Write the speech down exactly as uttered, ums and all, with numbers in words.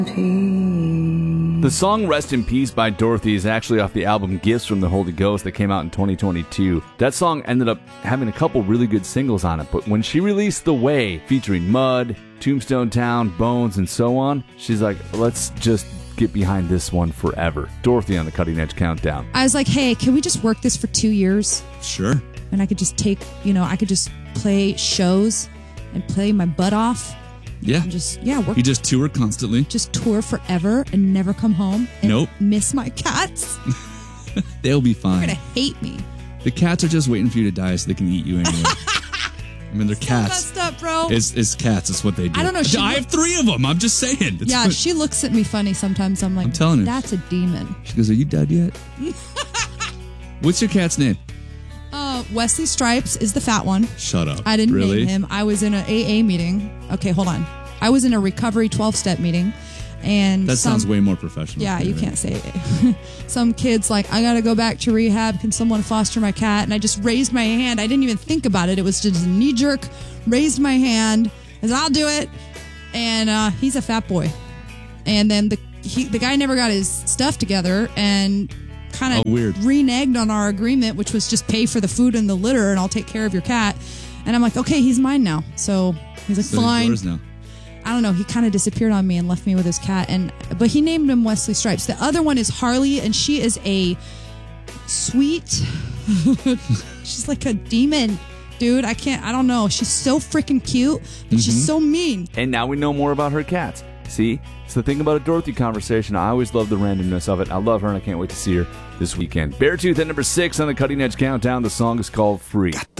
The song Rest in Peace by Dorothy is actually off the album Gifts from the Holy Ghost that came out in twenty twenty-two. That song ended up having a couple really good singles on it, but when she released The Way, featuring Mud, Tombstone Town, Bones, and so on, she's like, let's just get behind this one forever. Dorothy on the Cutting Edge Countdown. I was like, hey, can we just work this for two years? Sure. And I could just take, you know, I could just play shows and play my butt off. Yeah. And just, yeah, work. You just tour constantly. Just tour forever and never come home. And Nope. miss my cats. They'll be fine. They're going to hate me. The cats are just waiting for you to die so they can eat you anyway. I mean, they're So cats. messed up, bro. It's, it's cats. It's what they do. I don't know, she I look- have three of them. I'm just saying. It's yeah, what- she looks at me funny sometimes. I'm like, I'm telling her. that's a demon. She goes, are you dead yet? What's your cat's name? Uh, Wesley Stripes is the fat one. Shut up. I didn't really? name him. I was in an A A meeting. Okay, hold on. I was in a recovery twelve-step meeting. And That some, sounds way more professional. Yeah, you Anyway. can't say it. Some kid's like, I got to go back to rehab. Can someone foster my cat? And I just raised my hand. I didn't even think about it. It was just a knee jerk. Raised my hand. I said, I'll do it. And uh, he's a fat boy. And then the he, the guy never got his stuff together and kind of Oh, weird. reneged on our agreement, which was just pay for the food and the litter and I'll take care of your cat. And I'm like, okay, he's mine now. So he's like, So he's fine. yours now. I don't know. He kind of disappeared on me and left me with his cat. And but he named him Wesley Stripes. The other one is Harley, and she is a sweet. She's like a demon, dude. I can't. I don't know. She's so freaking cute, but she's so mean. And now we know more about her cats. See? It's the thing about a Dorothy conversation. I always love the randomness of it. I love her, and I can't wait to see her this weekend. Beartooth at number six on the Cutting Edge Countdown. The song is called Free.